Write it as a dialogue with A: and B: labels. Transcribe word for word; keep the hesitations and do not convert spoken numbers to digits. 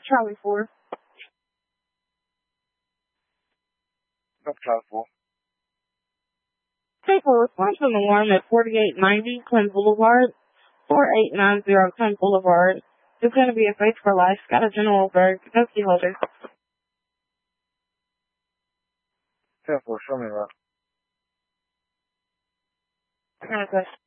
A: Charlie four.
B: That's Charlie four.
A: Take a response from the one at forty-eight ninety Clinton Boulevard, forty-eight ninety Clinton Boulevard. It's going to be a face for life. Got a General Berg, Kentucky holder.
B: ten four, show me that.
A: Okay.